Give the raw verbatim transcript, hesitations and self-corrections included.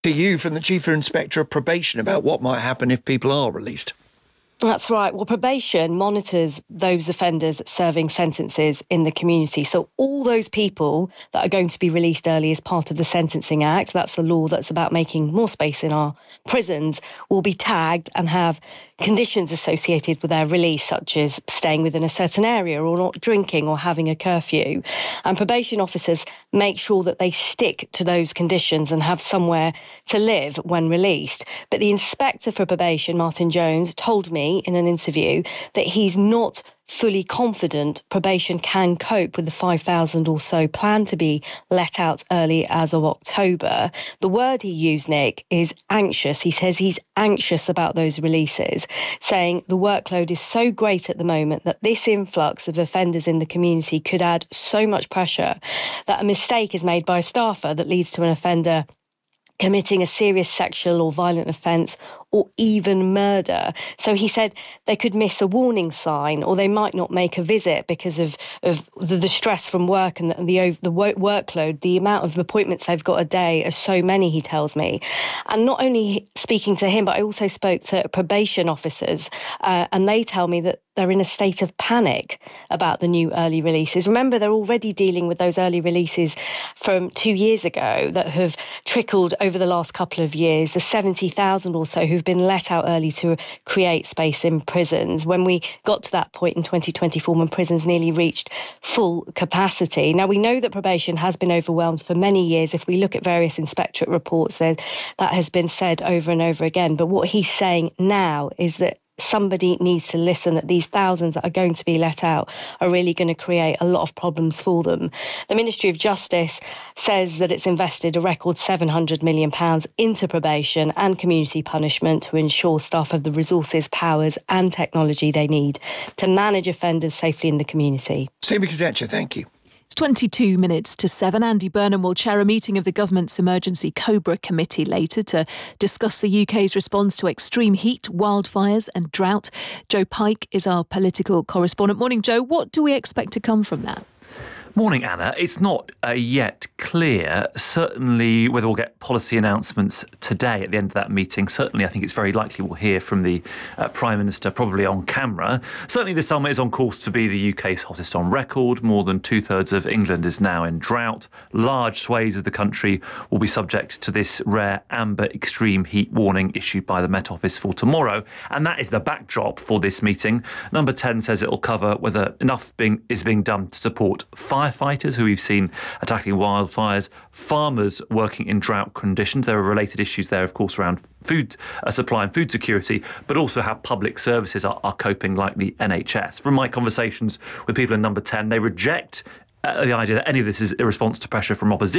to you from the Chief Inspector of Probation about what might happen if people are released. That's right. Well, probation monitors those offenders serving sentences in the community. So all those people that are going to be released early as part of the Sentencing Act, that's the law that's about making more space in our prisons, will be tagged and have conditions associated with their release, such as staying within a certain area or not drinking or having a curfew. And probation officers make sure that they stick to those conditions and have somewhere to live when released. But the Inspector for Probation, Martin Jones, told me in an interview that he's not fully confident probation can cope with the five thousand or so planned to be let out early as of October. The word he used, Nick, is anxious. He says he's anxious about those releases, saying the workload is so great at the moment that this influx of offenders in the community could add so much pressure that a mistake is made by a staffer that leads to an offender committing a serious sexual or violent offence or even murder. So he said they could miss a warning sign or they might not make a visit because of, of the, the stress from work and the, the, the workload. The amount of appointments they've got a day are so many, he tells me. And not only speaking to him, but I also spoke to probation officers uh, and they tell me that they're in a state of panic about the new early releases. Remember, they're already dealing with those early releases from two years ago that have trickled over the last couple of years, the seventy thousand or so who've been let out early to create space in prisons. When we got to that point in twenty twenty-four, when prisons nearly reached full capacity. Now, we know that probation has been overwhelmed for many years. If we look at various inspectorate reports, there, that has been said over and over again. But what he's saying now is that somebody needs to listen, that these thousands that are going to be let out are really going to create a lot of problems for them. The Ministry of Justice says that it's invested a record seven hundred million pounds into probation and community punishment to ensure staff have the resources, powers and technology they need to manage offenders safely in the community. Seema Kotecha, thank you. It's twenty-two minutes to seven. Andy Burnham will chair a meeting of the government's emergency COBRA committee later to discuss the U K's response to extreme heat, wildfires and drought. Joe Pike is our political correspondent. Morning, Joe. What do we expect to come from that? Morning, Anna. It's not uh, yet clear, certainly, whether we'll get policy announcements today at the end of that meeting. Certainly, I think it's very likely we'll hear from the uh, Prime Minister, probably on camera. Certainly, the summer is on course to be the U K's hottest on record. More than two-thirds of England is now in drought. Large swathes of the country will be subject to this rare amber extreme heat warning issued by the Met Office for tomorrow. And that is the backdrop for this meeting. Number ten says it will cover whether enough being, is being done to support fire firefighters who we've seen attacking wildfires, farmers working in drought conditions. There are related issues there, of course, around food uh, supply and food security, but also how public services are, are coping, like the N H S. From my conversations with people in Number ten, they reject uh, the idea that any of this is a response to pressure from opposition.